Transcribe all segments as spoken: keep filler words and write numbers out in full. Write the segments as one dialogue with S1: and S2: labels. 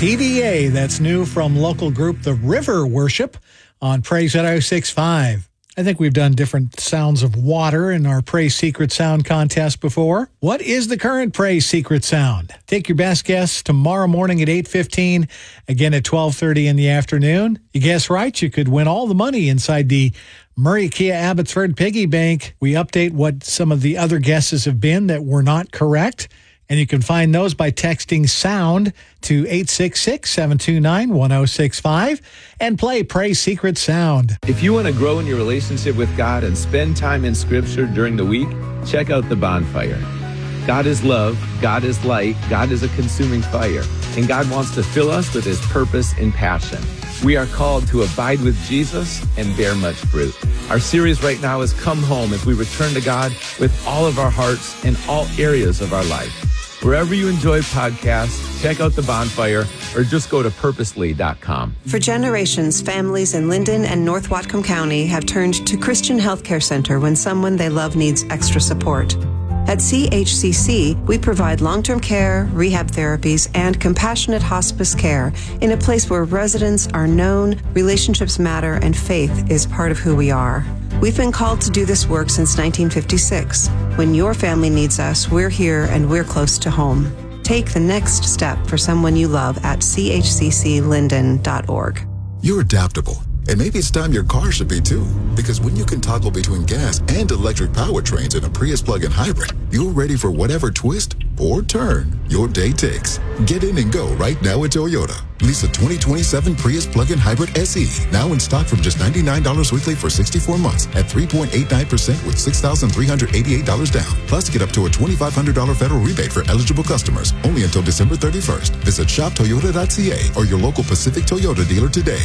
S1: P D A, that's new from local group The River Worship on Praise at oh six five. I think we've done different sounds of water in our Praise Secret Sound contest before. What is the current Praise Secret Sound? Take your best guess tomorrow morning at eight fifteen, again at twelve thirty in the afternoon. You guess right, you could win all the money inside the Murray Kia Abbotsford Piggy Bank. We update what some of the other guesses have been that were not correct. And you can find those by texting SOUND to eight six six, seven two nine, one oh six five and play Praise Secret Sound.
S2: If you want to grow in your relationship with God and spend time in Scripture during the week, check out The Bonfire. God is love, God is light, God is a consuming fire, and God wants to fill us with His purpose and passion. We are called to abide with Jesus and bear much fruit. Our series right now is Come Home as we return to God with all of our hearts in all areas of our life. Wherever you enjoy podcasts, check out The Bonfire or just go to purposely dot com.
S3: For generations, families in Linden and North Whatcom County have turned to Christian Healthcare Center when someone they love needs extra support. At C H C C, we provide long-term care, rehab therapies, and compassionate hospice care in a place where residents are known, relationships matter, and faith is part of who we are. We've been called to do this work since nineteen fifty-six. When your family needs us, we're here and we're close to home. Take the next step for someone you love at c h c c linden dot org.
S4: You're adaptable. And maybe it's time your car should be too. Because when you can toggle between gas and electric powertrains in a Prius plug-in hybrid, you're ready for whatever twist or turn your day takes. Get in and go right now at Toyota. Lease a twenty twenty-seven Prius plug-in hybrid S E, now in stock from just ninety-nine dollars weekly for sixty-four months at three point eight nine percent with six thousand three hundred eighty-eight dollars down. Plus, get up to a twenty-five hundred dollars federal rebate for eligible customers, only until December thirty-first. Visit shop toyota dot c a or your local Pacific Toyota dealer today.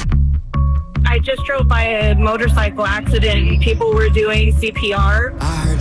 S5: I just drove by a motorcycle accident and people were doing C P R.
S6: I heard